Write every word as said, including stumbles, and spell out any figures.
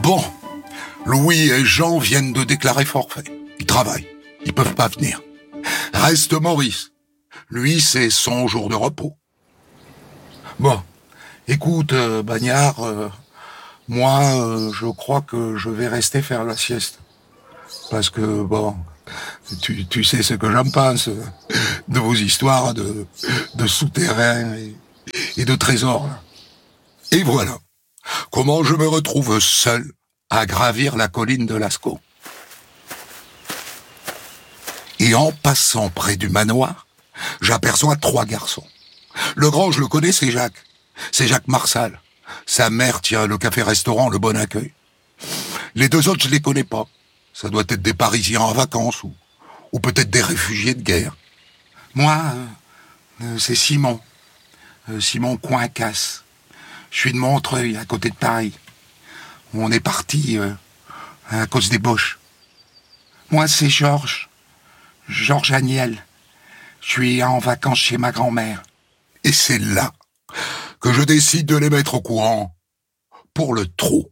Bon, Louis et Jean viennent de déclarer forfait. Ils travaillent, ils peuvent pas venir. Reste Maurice. Lui, c'est son jour de repos. Bon, écoute, euh, Bagnard, euh, moi, euh, je crois que je vais rester faire la sieste. Parce que, bon, tu, tu sais ce que j'en pense euh, de vos histoires de, de souterrains et, et de trésors. Là. Et voilà, comment je me retrouve seul à gravir la colline de Lascaux. Et en passant près du manoir, j'aperçois trois garçons. Le grand, je le connais, c'est Jacques. C'est Jacques Marsal. Sa mère tient le café-restaurant Le Bon Accueil. Les deux autres, je les connais pas. Ça doit être des Parisiens en vacances ou, ou peut-être des réfugiés de guerre. Moi, euh, euh, c'est Simon. Euh, Simon Coincasse. Je suis de Montreuil, à côté de Paris. On est parti euh, à cause des Boches. Moi, c'est Georges. Georges Agnel. Je suis en vacances chez ma grand-mère. Et c'est là que je décide de les mettre au courant pour le trou.